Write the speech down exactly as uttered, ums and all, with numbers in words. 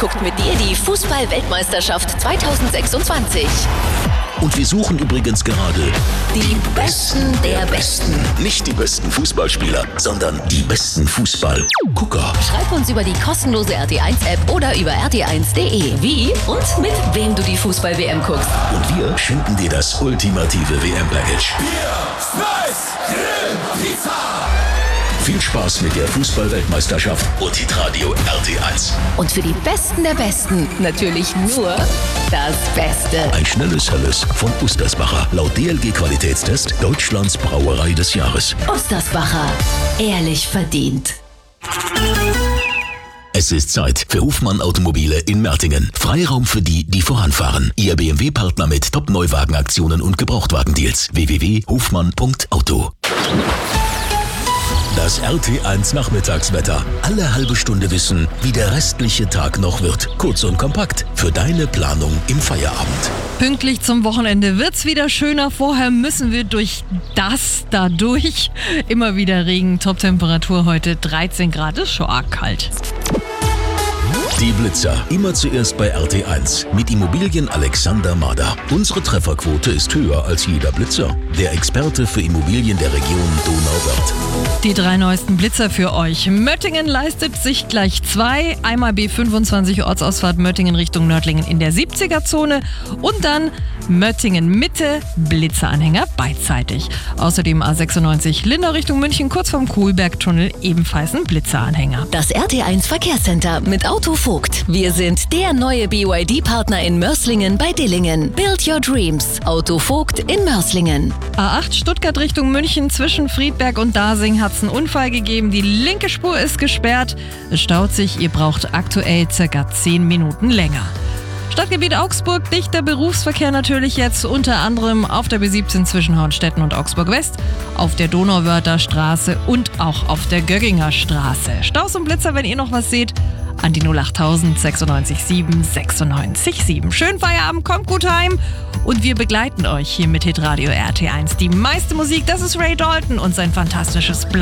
guckt mit dir die Fußball-Weltmeisterschaft zweitausendsechsundzwanzig. Und wir suchen übrigens gerade Die Besten der Besten. nicht die besten Fußballspieler, sondern die besten Fußballgucker. Schreib uns über die kostenlose R T eins App oder über r t eins punkt de, wie und mit wem du die Fußball-W M guckst. Und wir schenken dir das ultimative W M-Package. Bier, Schweiß, Grill, Pizza. Viel Spaß mit der Fußball-Weltmeisterschaft und Hitradio R T eins. Und für die Besten der Besten natürlich nur das Beste. Ein schnelles Helles von Ustersbacher. Laut D L G-Qualitätstest Deutschlands Brauerei des Jahres. Ustersbacher. Ehrlich verdient. Es ist Zeit für Hofmann Automobile in Mertingen. Freiraum für die, die voranfahren. Ihr B M W-Partner mit Top-Neuwagenaktionen und Gebrauchtwagendeals. w w w punkt hofmann punkt auto. Das R T eins Nachmittagswetter. Alle halbe Stunde wissen, wie der restliche Tag noch wird. Kurz und kompakt für deine Planung im Feierabend. Pünktlich zum Wochenende wird's wieder schöner. Vorher müssen wir durch das da durch. Immer wieder Regen, Top-Temperatur heute dreizehn Grad, ist schon arg kalt. Die Blitzer. Immer zuerst bei R T eins. Mit Immobilien Alexander Mader. Unsere Trefferquote ist höher als jeder Blitzer. Der Experte für Immobilien der Region Donauwörth. Die drei neuesten Blitzer für euch. Möttingen leistet sich gleich zwei. Einmal B fünfundzwanzig Ortsausfahrt Möttingen Richtung Nördlingen in der siebziger-Zone. Und dann Möttingen Mitte, Blitzeranhänger beidseitig. Außerdem A sechsundneunzig Lindau Richtung München, kurz vorm Kohlbergtunnel, ebenfalls ein Blitzeranhänger. Das R T eins Verkehrscenter mit Auto Vogt. Wir sind der neue B Y D-Partner in Mörslingen bei Dillingen. Build your dreams. Auto Vogt in Mörslingen. A acht Stuttgart Richtung München, zwischen Friedberg und Dasing hat es einen Unfall gegeben. Die linke Spur ist gesperrt. Es staut sich, ihr braucht aktuell circa zehn Minuten länger. Stadtgebiet Augsburg, dichter Berufsverkehr natürlich jetzt, unter anderem auf der B siebzehn zwischen Hornstetten und Augsburg West, auf der Donauwörther Straße und auch auf der Gögginger Straße. Staus und Blitzer, wenn ihr noch was seht, an die null achttausend sechsundneunzig sieben sechsundneunzig sieben. Schönen Feierabend, kommt gut heim und wir begleiten euch hier mit Hitradio R T eins. Die meiste Musik, das ist Ray Dalton und sein fantastisches Blau.